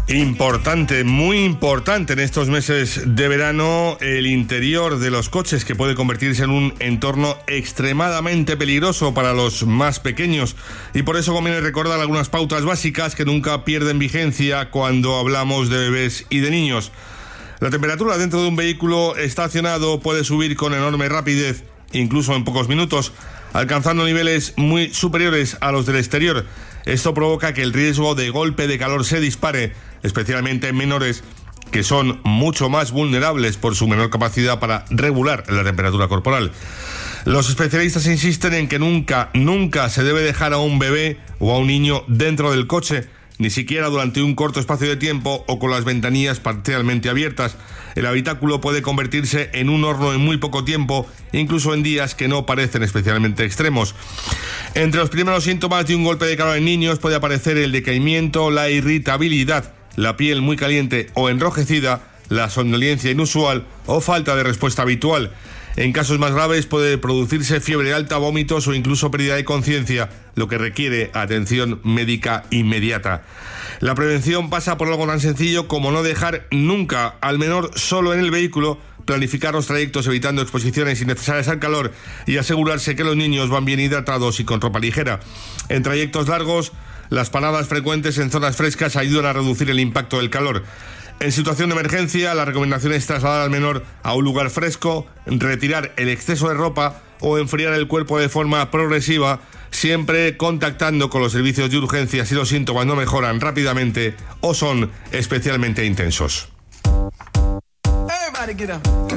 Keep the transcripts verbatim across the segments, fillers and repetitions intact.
Importante, muy importante en estos meses de verano el interior de los coches, que puede convertirse en un entorno extremadamente peligroso para los más pequeños, y por eso conviene recordar algunas pautas básicas que nunca pierden vigencia cuando hablamos de bebés y de niños. La temperatura dentro de un vehículo estacionado puede subir con enorme rapidez, incluso en pocos minutos, alcanzando niveles muy superiores a los del exterior. Esto provoca que el riesgo de golpe de calor se dispare, especialmente en menores, que son mucho más vulnerables por su menor capacidad para regular la temperatura corporal. Los especialistas insisten en que nunca, nunca se debe dejar a un bebé o a un niño dentro del coche, ni siquiera durante un corto espacio de tiempo o con las ventanillas parcialmente abiertas. El habitáculo puede convertirse en un horno en muy poco tiempo, incluso en días que no parecen especialmente extremos. Entre los primeros síntomas de un golpe de calor en niños puede aparecer el decaimiento, la irritabilidad, la piel muy caliente o enrojecida, la somnolencia inusual o falta de respuesta habitual. En casos más graves puede producirse fiebre alta, vómitos o incluso pérdida de conciencia, lo que requiere atención médica inmediata. La prevención pasa por algo tan sencillo como no dejar nunca al menor solo en el vehículo, planificar los trayectos evitando exposiciones innecesarias al calor y asegurarse que los niños van bien hidratados y con ropa ligera. En trayectos largos, las paradas frecuentes en zonas frescas ayudan a reducir el impacto del calor. En situación de emergencia, la recomendación es trasladar al menor a un lugar fresco, retirar el exceso de ropa o enfriar el cuerpo de forma progresiva, siempre contactando con los servicios de urgencia si los síntomas no mejoran rápidamente o son especialmente intensos. Everybody get up.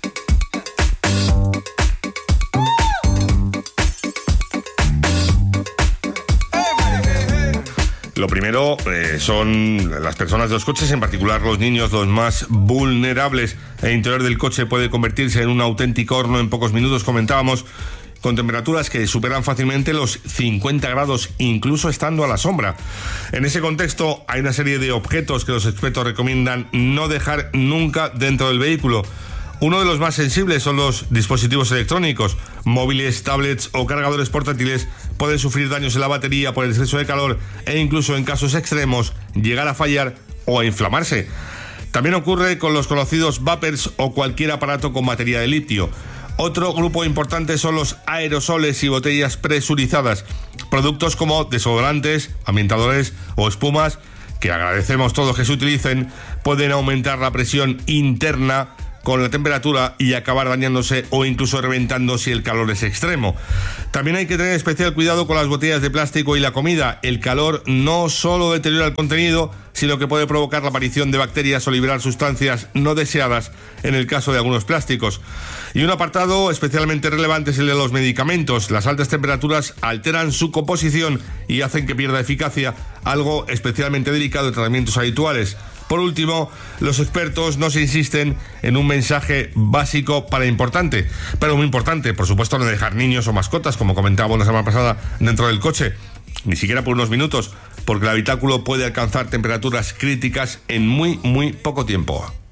Lo primero eh, son las personas de los coches, en particular los niños, los más vulnerables. El interior del coche puede convertirse en un auténtico horno en pocos minutos, comentábamos, con temperaturas que superan fácilmente los cincuenta grados, incluso estando a la sombra. En ese contexto hay una serie de objetos que los expertos recomiendan no dejar nunca dentro del vehículo. Uno de los más sensibles son los dispositivos electrónicos. Móviles, tablets o cargadores portátiles pueden sufrir daños en la batería por el exceso de calor e incluso en casos extremos llegar a fallar o a inflamarse. También ocurre con los conocidos vapers o cualquier aparato con batería de litio. Otro grupo importante son los aerosoles y botellas presurizadas, productos como desodorantes, ambientadores o espumas, que agradecemos todos que se utilicen, pueden aumentar la presión interna con la temperatura y acabar dañándose o incluso reventando si el calor es extremo. También hay que tener especial cuidado con las botellas de plástico y la comida. El calor no solo deteriora el contenido, sino que puede provocar la aparición de bacterias o liberar sustancias no deseadas en el caso de algunos plásticos. Y un apartado especialmente relevante es el de los medicamentos. Las altas temperaturas alteran su composición y hacen que pierda eficacia, algo especialmente delicado en tratamientos habituales. Por último, los expertos nos insisten en un mensaje básico para importante, pero muy importante, por supuesto, no dejar niños o mascotas, como comentábamos la semana pasada, dentro del coche, ni siquiera por unos minutos, porque el habitáculo puede alcanzar temperaturas críticas en muy, muy poco tiempo.